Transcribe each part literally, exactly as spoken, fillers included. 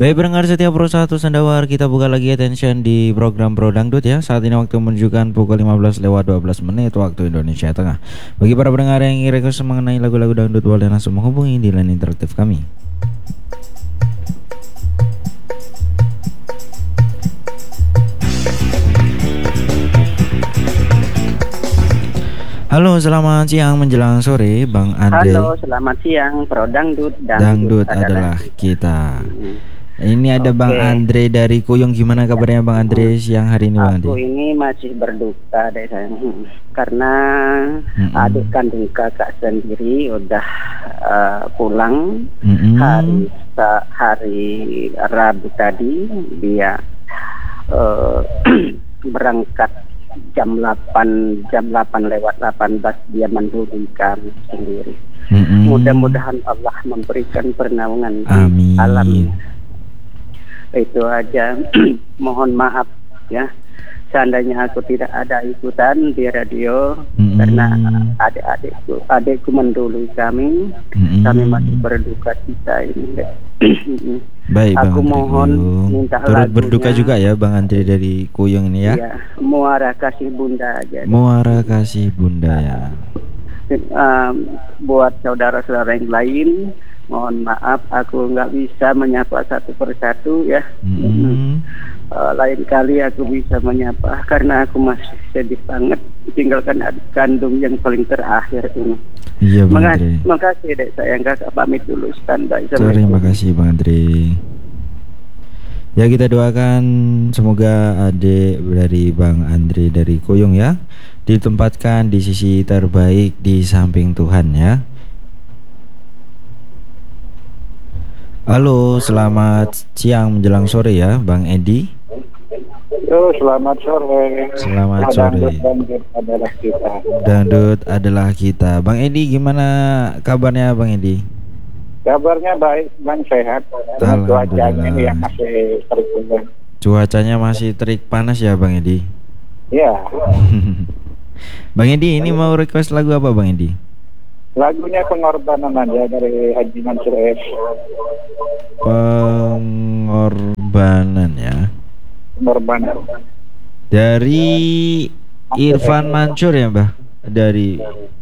Baik pendengar setiap Pro satu Sandawar, kita buka lagi attention di program Pro Dangdut ya. Saat ini waktu menunjukkan pukul lima belas lewat dua belas menit waktu Indonesia Tengah. Bagi para pendengar yang ingin request mengenai lagu-lagu dangdut, boleh langsung menghubungi di line interaktif kami. Halo, selamat siang menjelang sore, Bang Andre. Halo, selamat siang, Pro Dangdut. Dangdut, Dangdut adalah kita. Hmm. Ini ada okay. Bang Andre dari Kuyung. Gimana kabarnya Bang Andre siang hari ini, Bang Andre? Aku ini masih berduka deh sayang, karena mm-hmm. adik kandung kakak sendiri udah uh, pulang mm-hmm. hari hari Rabu tadi. Dia uh, berangkat jam delapan jam delapan lewat delapan belas, dia mendului kami sendiri. Mm-hmm. Mudah-mudahan Allah memberikan pernaungan di alam. Itu aja. Mohon maaf ya, seandainya aku tidak ada ikutan di radio mm-hmm. karena adik-adikku adikku mendului kami. Mm-hmm. Kami masih berduka cita ini. Baik, aku Bang mohon Kuyung. Minta turut lagunya, berduka juga ya Bang Andre dari Kuyung ini ya. Iya, Muara Kasih Bunda aja. Muara Kasih Bunda ya. Um, buat saudara-saudara yang lain, mohon maaf aku nggak bisa menyapa satu persatu ya. Mm-hmm. Uh, lain kali aku bisa menyapa karena aku masih sedih banget tinggalkan adik kandung yang paling terakhir ini. Iya Bang Mengas- Andre. Makasih dek sayang, kakak pamit dulu, standby. Terima kasih Bang Andre. Ya, kita doakan semoga adik dari Bang Andre dari Kuyung ya ditempatkan di sisi terbaik di samping Tuhan ya. Halo, selamat siang menjelang sore ya Bang Edi. Yo, selamat sore. Selamat sore. Dangdut adalah kita. Dangdut adalah kita. Bang Edi, gimana kabarnya Bang Edi? Kabarnya baik, Bang, sehat. Cuacanya ini yang masih terik. Cuacanya masih terik panas ya Bang Edi? Iya. Bang Edi, ini mau request lagu apa Bang Edi? Lagunya Pengorbanan aja dari Haji Mansur S. Pengorbanan ya. Pengorbanan. Dari Irfan Mansur ya, Mbah? Dari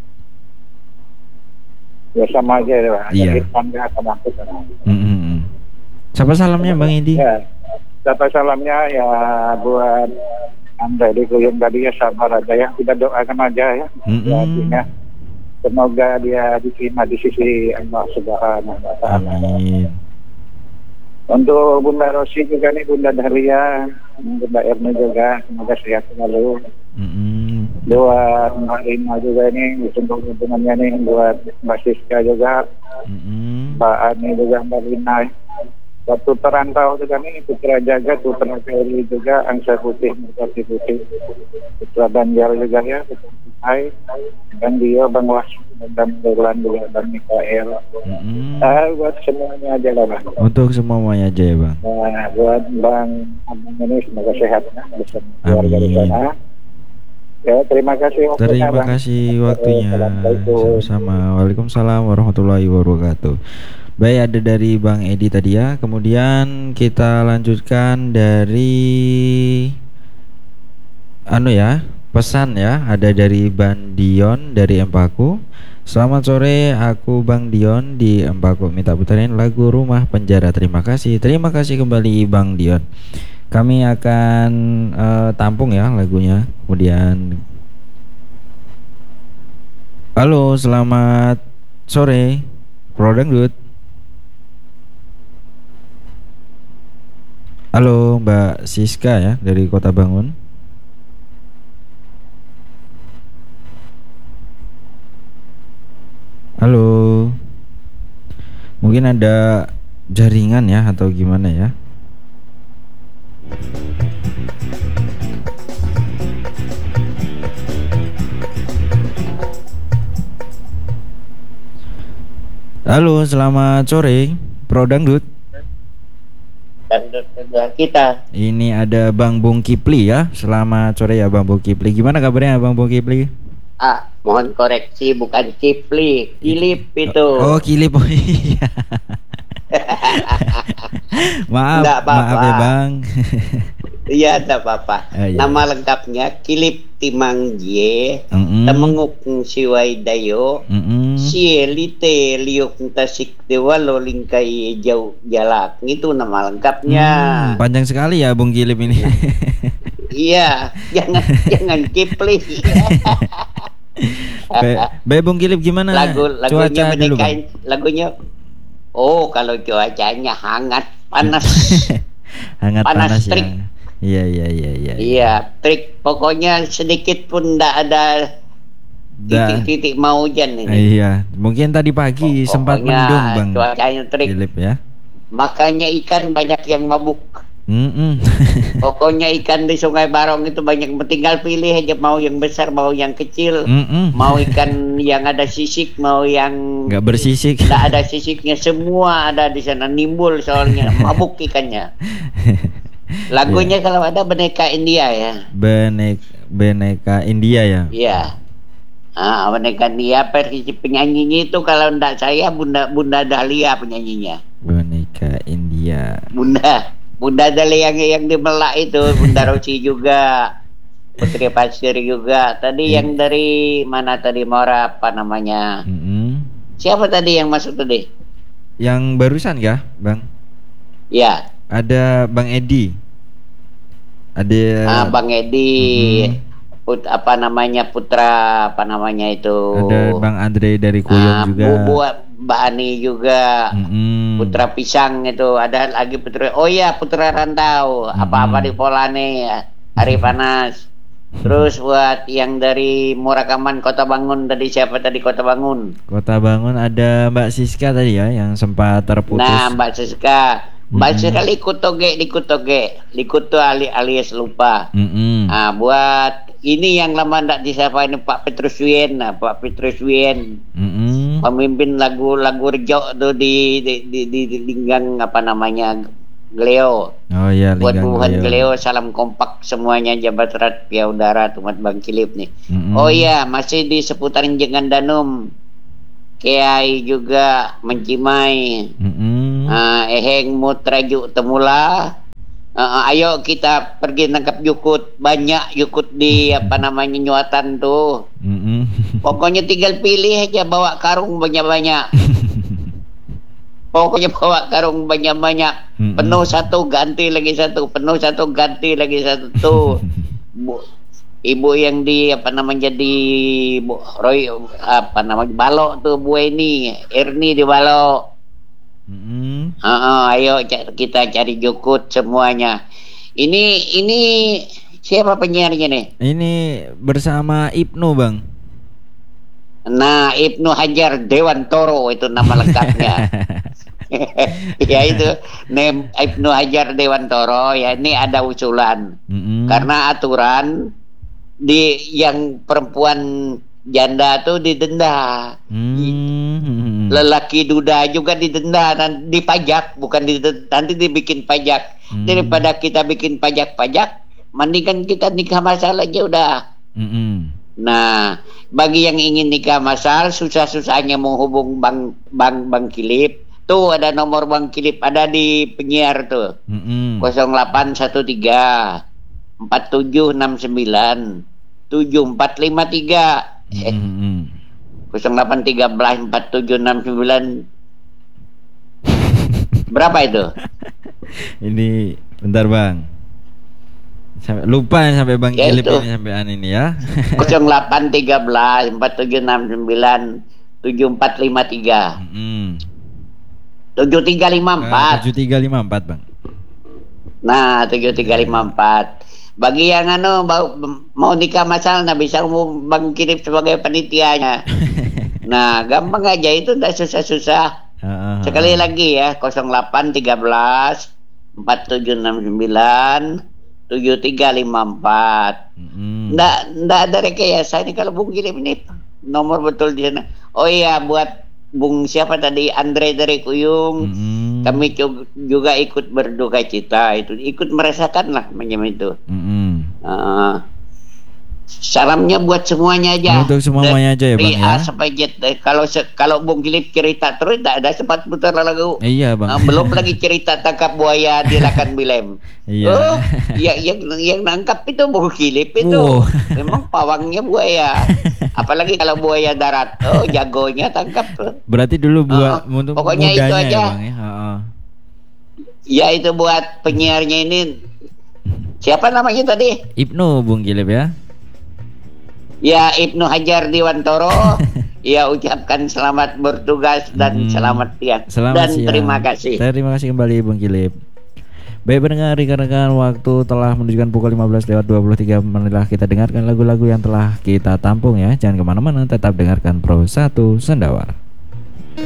ya sama aja ya. Iya. Irfan ya sama aku. Mm-hmm. Siapa salamnya Bang Edi? Ya. Siapa salamnya ya buat Anda di Kuyung tadi ya, sabar aja ya. Kita doakan aja ya. Mm-hmm. Semoga dia diterima di sisi Allah Subhanahu wa Ta'ala. Amin. Untuk Bunda Rosi juga nih, Bunda Dahlia, Bunda Erna juga, semoga sehat selalu. Mm-hmm. Buat Mbak Rina juga nih, untuk hubungannya nih, buat Mbak Siska juga, mm-hmm. Mbak Ani juga, Mbak Rina. Waktu perantau juga nih, Putra Jaga, Putra Kelly juga, Angsa Putih, Merpati Putih, Putra Banjar juga ya, Putra Hai, dan dia Bang Was, dan Berlan juga, dan Mikael. Mm-hmm. Ah, buat semuanya aja lah Bang. Untuk semuanya aja ya Bang. Nah, buat Bang Abang ini semoga sehat ya, bersama keluarga di sana. Ya, terima kasih waktunya. Terima Bang. kasih waktunya. Sama-sama. Waalaikumsalam warahmatullahi wabarakatuh. Baik, ada dari Bang Edi tadi ya. Kemudian kita lanjutkan dari anu ya, pesan ya, ada dari Bang Dion dari Empaku. Selamat sore, aku Bang Dion di Empaku, minta puterin lagu Rumah Penjara. Terima kasih. Terima kasih kembali Bang Dion. Kami akan uh, tampung ya lagunya. Kemudian halo, selamat sore Pro Dangdut. Halo Mbak Siska ya dari Kota Bangun. Halo. Mungkin ada jaringan ya atau gimana ya? Halo, selamat sore Pro Dangdut. Dangdut adalah kita. Ini ada Bang Bung Kipli ya. Selamat sore ya Bang Bung Kipli. Gimana kabarnya Bang Bung Kipli? Ah, mohon koreksi, bukan Kipli, Kilip itu. Oh, Kilip. Oh iya. Maaf, Nggak apa-apa. maaf ya Bang. Iya, tidak apa-apa. Oh, iya. Nama lengkapnya Kilip Timanggie, Mm-mm. Temenguk Siwai Dayo, Mm-mm. Sielite Liuk Tasik Dewa Lolingkai Jauh Jalak. Itu nama lengkapnya. Hmm, panjang sekali ya Bung Kilip ini. Iya, jangan jangan kipli. Baik Bung Kilip, gimana Lagu lagunya cuaca dulu Bang? menikahin lagunya. Oh, kalau cuacanya hangat, panas. Hangat Panas panas, trik. ya. Iya iya iya iya. Iya, trik pokoknya sedikit pun tidak ada Da- titik-titik mau hujan ini. Iya, mungkin tadi pagi Pokoknya sempat mendung Bang cuacanya trik. Kilip ya. Makanya ikan banyak yang mabuk. Mm-mm. Pokoknya ikan di Sungai Barong itu banyak, tinggal pilih aja mau yang besar mau yang kecil. Mm-mm. Mau ikan yang ada sisik mau yang Nggak bersisik. tidak ada sisiknya, semua ada di sana, nimbul soalnya mabuk ikannya. Lagunya Iya. kalau ada Beneka India ya. Benek Beneka India ya. Iya. Ah, Beneka India, versi penyanyinya itu kalau enggak saya Bunda Bunda Dahlia penyanyinya. Beneka India. Bunda Bunda Dahlia yang yang di Melak itu, Bunda Rosi juga, Putri Pasir juga. Tadi Iya. yang dari mana tadi, Mora apa namanya? Mm-mm. Siapa tadi yang masuk tadi? Yang barusan kah Bang? Ya, Ada Bang Edi. Ada ah, Bang Edi. Mm-mm. Put, apa namanya putra apa namanya itu? Ada Bang Andre dari Kuyung Ah, juga. Bu, Bu, Mbak Ani juga. Mm-mm. Putra Pisang itu, ada lagi putra. Oh iya, putra rantau. Apa-apa di Polane ya. Hari panas. Terus buat yang dari Murakaman Kota Bangun tadi, siapa tadi Kota Bangun? Kota Bangun ada Mbak Siska tadi ya yang sempat terputus. Nah, Mbak Siska. Mbak Mm-mm. Siska likut toge, likut toge. Likut tuh ali alias lupa. Mm-mm. Nah, buat ini yang lama ndak disapa ini Pak Petrus Wien. Nah, Pak Petrus Wien. Mm-mm. Pemimpin lagu-lagu rejo tuh di di, di, di, di Linggang apa namanya, Gleo. Oh iya, Buat Linggang buhan Gleo. Gleo, salam kompak semuanya jabat rat pia udara tumat Bang Kilip nih. Mm-mm. Oh iya, masih di seputaran Jengan Danum. Kiai juga mencimai. Mm-mm. Ah, eheng mutraju temula. Ah, ayo kita pergi tangkap yukut, banyak yukut di apa namanya nyuatan tuh. Mm-mm. Pokoknya tinggal pilih aja, bawa karung banyak-banyak. Pokoknya bawa karung banyak-banyak. Mm-mm. Penuh satu, ganti lagi satu. Penuh satu, ganti lagi satu. Tuh. Bu, ibu yang di apa namanya di Bu, Roy apa namanya Balok tuh, Bu ini Erni di Balok. Mm-mm. Ah, ah, ayo ca- kita cari jukut semuanya. Ini ini siapa penyiarnya nih? Ini bersama Ibnu Bang. Nah, Ibnu Hajar Dewantoro itu nama lengkapnya. Ya itu, name Ibnu Hajar Dewantoro ya. Ini ada usulan Mm-mm. karena aturan di yang perempuan janda tuh didenda, Mm-mm. lelaki duda juga didenda dan dipajak, bukan didenda, nanti dibikin pajak. Mm. Daripada kita bikin pajak-pajak, mendingan kita nikah masal aja udah. Mm-mm. Nah, bagi yang ingin nikah masal, susah-susahnya menghubung Bang Bang Bang Kilip. Tuh ada nomor Bang Kilip, ada di penyiar tuh. Mm-mm. nol delapan satu tiga empat tujuh enam sembilan tujuh empat lima tiga. Eh, Mm-mm. nol delapan tiga belas empat tujuh enam sembilan. Berapa itu? Ini bentar Bang. Sampai lupa sampai Bang Ya, Kilip itu. ini sampean ini ya. nol delapan tiga belas empat tujuh enam sembilan tujuh empat lima tiga. Mm-mm. tujuh tiga lima empat. tujuh tiga lima empat Bang. Nah, tujuh tiga lima empat. Bagi yang anu mau, mau nikah masal, nah bisa mau Bang Kilip sebagai panitianya. Nah, gampang aja, itu tidak susah-susah. Heeh. Sekali lagi ya, nol delapan tiga belas empat tujuh enam sembilan tujuh tiga lima empat. Mm-mm. Nggak, nggak ada rekayasa ini kalau Bung Kilip ini nomor betul di sana. Oh iya, buat Bung siapa tadi, Andre dari Kuyung. Mm-mm. Kami cu- juga ikut berduka cita, itu ikut merasakan lah macam itu. Mm-mm. Uh, Salamnya buat semuanya aja. Untuk semuanya aja ya Bang dari ya. A sampai Z. Kalau kalau Bung Gilip cerita terus tak ada sempat putar lagu. Iya Bang. Uh, belum lagi cerita tangkap buaya di Lakan Bilem. Iya. Oh, yang yang yang nangkap itu Bung Gilip itu. Wow. Memang pawangnya buaya. Apalagi kalau buaya darat. Oh, jagonya tangkap. Berarti dulu buat uh, untuk pokoknya itu aja. Ya, Bang, ya. Uh-uh. Ya itu buat penyiarnya ini. Siapa namanya tadi? Ibnu Bung Gilip ya. Ya Ibnu Hajar Diwantoro. Ya ucapkan selamat bertugas dan hmm, selamat siang. Selamat dan siang. Terima kasih. Terima kasih kembali Bung Gilip. Baik pendengar, rekan-rekan, waktu telah menunjukkan pukul lima belas lewat dua puluh tiga menit. Kita dengarkan lagu-lagu yang telah kita tampung ya. Jangan kemana-mana, tetap dengarkan Pro satu Sendawar.